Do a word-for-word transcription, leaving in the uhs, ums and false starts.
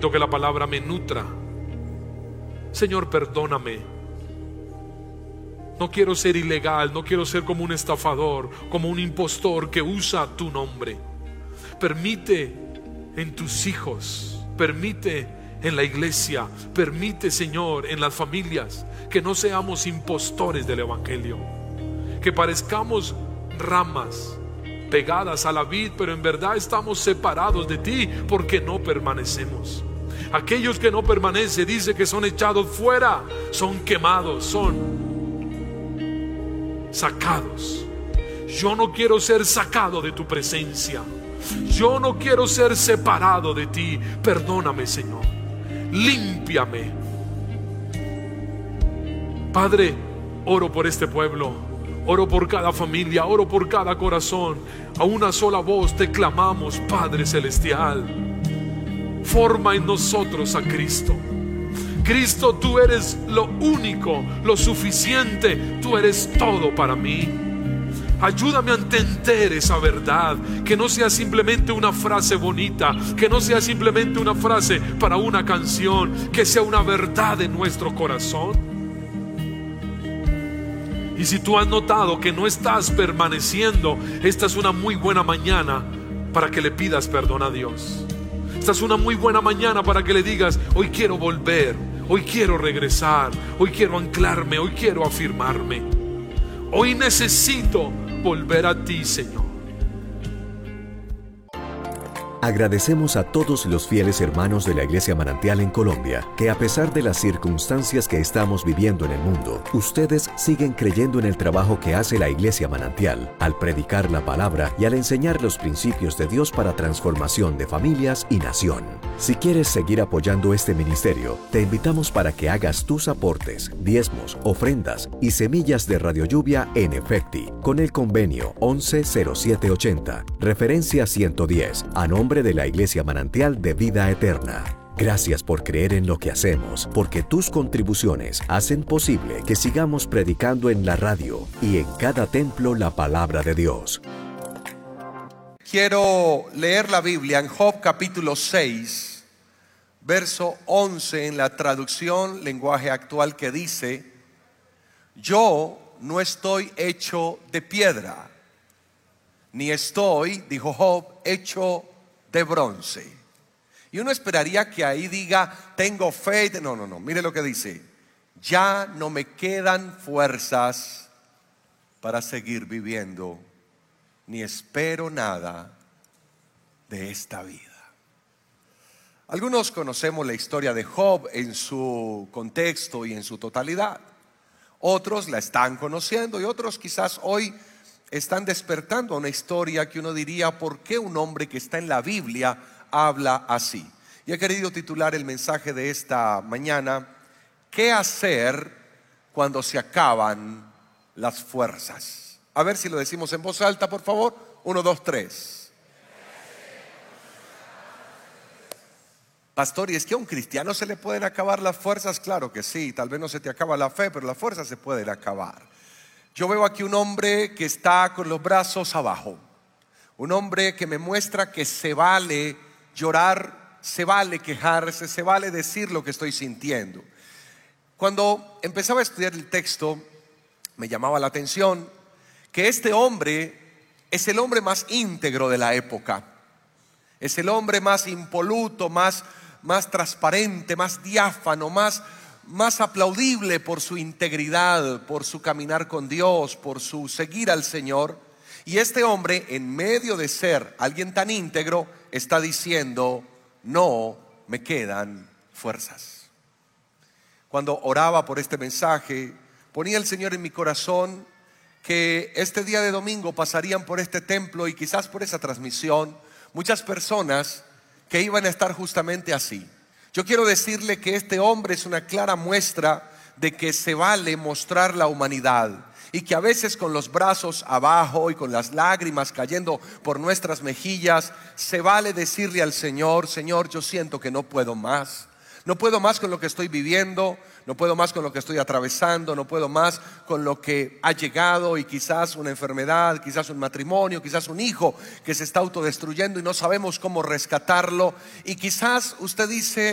Permito que la palabra me nutra. Señor, perdóname. No quiero ser ilegal, no quiero ser como un estafador, como un impostor que usa tu nombre. Permite en tus hijos, permite en la iglesia, permite, Señor, en las familias, que no seamos impostores del evangelio, que parezcamos ramas pegadas a la vid, pero en verdad estamos separados de ti porque no permanecemos. Aquellos que no permanecen, dice que son echados fuera, son quemados, son sacados. Yo no quiero ser sacado de tu presencia. Yo no quiero ser separado de ti. Perdóname, Señor. Límpiame. Padre, oro por este pueblo. Oro por cada familia. Oro por cada corazón. A una sola voz te clamamos, Padre Celestial. Forma en nosotros a Cristo. Cristo, tú eres lo único, lo suficiente. Tú eres todo para mí. Ayúdame a entender esa verdad, que no sea simplemente una frase bonita, que no sea simplemente una frase para una canción, que sea una verdad en nuestro corazón. Y si tú has notado que no estás permaneciendo, esta es una muy buena mañana para que le pidas perdón a Dios. Esta es una muy buena mañana para que le digas: hoy quiero volver, hoy quiero regresar, hoy quiero anclarme, hoy quiero afirmarme. Hoy necesito volver a ti, Señor. Agradecemos a todos los fieles hermanos de la Iglesia Manantial en Colombia, que a pesar de las circunstancias que estamos viviendo en el mundo, ustedes siguen creyendo en el trabajo que hace la Iglesia Manantial, al predicar la palabra y al enseñar los principios de Dios para transformación de familias y nación. Si quieres seguir apoyando este ministerio, te invitamos para que hagas tus aportes, diezmos, ofrendas y semillas de Radio Lluvia en Efecti, con el convenio once cero siete ochenta, referencia ciento diez, a nombre de la Iglesia Manantial de Vida Eterna. Gracias por creer en lo que hacemos, porque tus contribuciones hacen posible que sigamos predicando en la radio y en cada templo la palabra de Dios. Quiero leer la Biblia en Job capítulo seis, verso once, en la traducción lenguaje actual, que dice: yo no estoy hecho de piedra, ni estoy, dijo Job, hecho de bronce. Y uno esperaría que ahí diga: tengo fe. No, no, no, mire lo que dice: ya no me quedan fuerzas para seguir viviendo, ni espero nada de esta vida. Algunos conocemos la historia de Job en su contexto y en su totalidad. Otros la están conociendo y otros quizás hoy están despertando a una historia que uno diría: ¿por qué un hombre que está en la Biblia habla así? Y he querido titular el mensaje de esta mañana: ¿qué hacer cuando se acaban las fuerzas? A ver si lo decimos en voz alta, por favor. Uno, dos, tres. Pastor, ¿y es que a un cristiano se le pueden acabar las fuerzas? Claro que sí. Tal vez no se te acaba la fe, pero las fuerzas se pueden acabar. Yo veo aquí un hombre que está con los brazos abajo. Un hombre que me muestra que se vale llorar, se vale quejarse, se vale decir lo que estoy sintiendo. Cuando empezaba a estudiar el texto, me llamaba la atención que este hombre es el hombre más íntegro de la época. Es el hombre más impoluto, más, más transparente, más diáfano, más... más aplaudible por su integridad, por su caminar con Dios, por su seguir al Señor. Y este hombre, en medio de ser alguien tan íntegro, está diciendo: no me quedan fuerzas. Cuando oraba por este mensaje, ponía el Señor en mi corazón que este día de domingo pasarían por este templo y quizás por esa transmisión muchas personas que iban a estar justamente así. Yo quiero decirle que este hombre es una clara muestra de que se vale mostrar la humanidad, y que a veces con los brazos abajo y con las lágrimas cayendo por nuestras mejillas, se vale decirle al Señor: Señor, yo siento que no puedo más. No puedo más con lo que estoy viviendo, no puedo más con lo que estoy atravesando, no puedo más con lo que ha llegado, y quizás una enfermedad, quizás un matrimonio, quizás un hijo que se está autodestruyendo y no sabemos cómo rescatarlo. Y quizás usted dice: